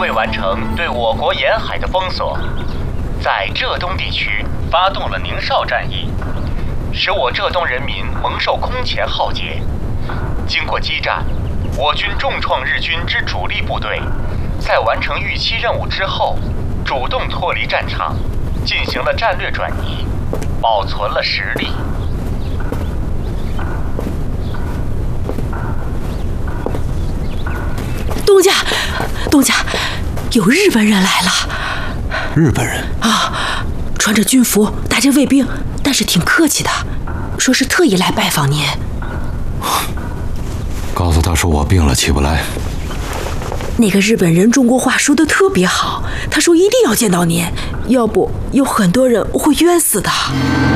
会完成对我国沿海的封锁，在浙东地区发动了宁绍战役，使我浙东人民蒙受空前浩劫。经过激战，我军重创日军之主力部队，在完成预期任务之后，主动脱离战场，进行了战略转移，保存了实力。 东家，有日本人来了。 日本人啊，穿着军服，带着卫兵，但是挺客气的，说是特意来拜访您。 告诉他说我病了，起不来。 那个日本人中国话说得特别好，他说一定要见到您，要不有很多人会冤死的。